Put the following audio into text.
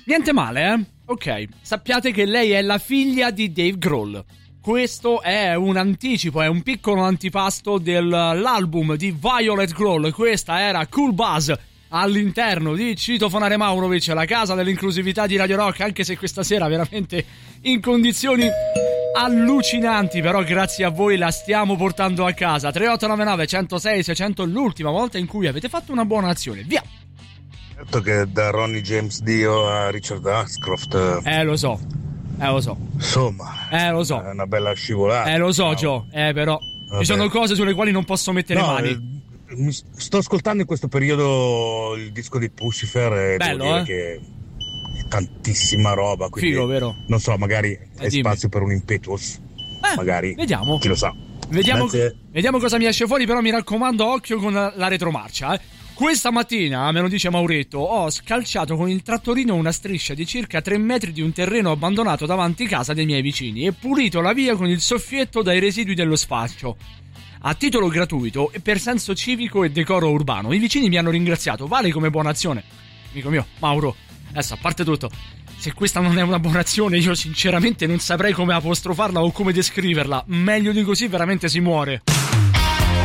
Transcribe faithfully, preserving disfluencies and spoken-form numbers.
Niente male, eh? Ok, sappiate che lei è la figlia di Dave Grohl. Questo è un anticipo, è un piccolo antipasto dell'album di Violet Grohl. Questa era Cool Buzz all'interno di Citofonare Maurovic, la casa dell'inclusività di Radio Rock, anche se questa sera veramente in condizioni allucinanti, però grazie a voi la stiamo portando a casa. Tre otto nove nove uno zero sei sei zero zero, l'ultima volta in cui avete fatto una buona azione. Via! Certo che da Ronnie James Dio a Richard Ashcroft, Eh lo so, eh lo so, insomma, eh lo so, è una bella scivolata. Eh lo so, no? Joe, eh però Vabbè. ci sono cose sulle quali non posso mettere No, mani. eh, mi sto ascoltando in questo periodo il disco di Puscifer e Bello, devo dire eh? che è tantissima roba, quindi Figo, vero? non so, magari Eh, è dimmi. spazio per un impetus, Eh, magari, vediamo. chi lo sa. Vediamo, Grazie. vediamo cosa mi esce fuori, però mi raccomando, occhio con la, la retromarcia, eh. Questa mattina, me lo dice Mauretto, ho scalciato con il trattorino una striscia di circa tre metri di un terreno abbandonato davanti casa dei miei vicini e pulito la via con il soffietto dai residui dello sfalcio. A titolo gratuito e per senso civico e decoro urbano. I vicini mi hanno ringraziato, vale come buona azione. Amico mio, Mauro, adesso a parte tutto, se questa non è una buona azione, io sinceramente non saprei come apostrofarla o come descriverla. Meglio di così veramente si muore.